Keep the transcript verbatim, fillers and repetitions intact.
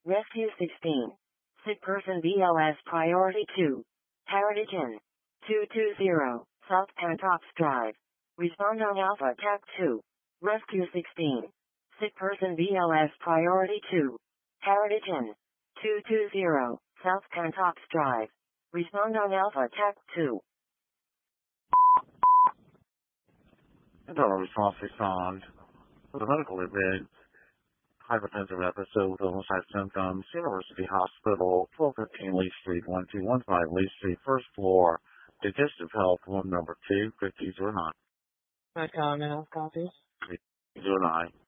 Rescue sixteen. Sick person B L S Priority two. Heritage Inn. two two zero, South Pantops Drive. Respond on Alpha T A C two. Rescue sixteen. Sick person B L S Priority two. Heritage Inn. two two zero, South Pantops Drive. Respond on Alpha T A C two. Internal response respond. For the medical event, hypertensive episode, illness type symptoms, University Hospital, twelve fifteen Lee Street, one two one five Lee Street, first floor, digestive health, room number two, fifty zero nine. My comment, copies. zero nine.